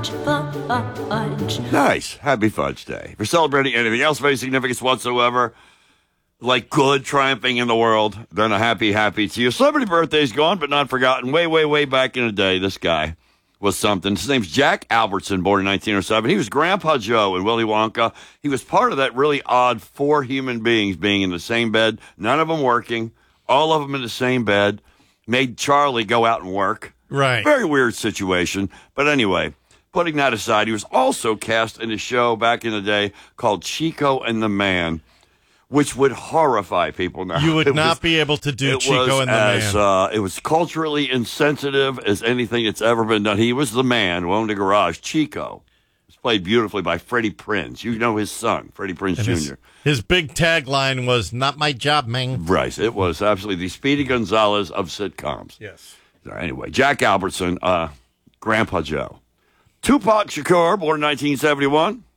much fudge. Nice. Happy Fudge Day. If you're celebrating anything else of any significance whatsoever, like good triumphing in the world, then a happy to you. Celebrity birthday's gone, but not forgotten. Way back in the day, this guy was something. His name's Jack Albertson, born in 1907. He was Grandpa Joe in Willy Wonka. He was part of that really odd 4 human beings being in the same bed, none of them working, all of them in the same bed, made Charlie go out and work. Right. Very weird situation. But anyway, putting that aside, he was also cast in a show back in the day called Chico and the Man, which would horrify people now. You would not be able to do Chico and the Man. It was culturally insensitive as anything that's ever been done. He was the man who owned a garage. Chico was played beautifully by Freddie Prinze. You know his son, Freddie Prinze Jr. His big tagline was, "Not my job, man." Right. It was absolutely the Speedy Gonzalez of sitcoms. Yes. Anyway, Jack Albertson, Grandpa Joe. Tupac Shakur, born in 1971.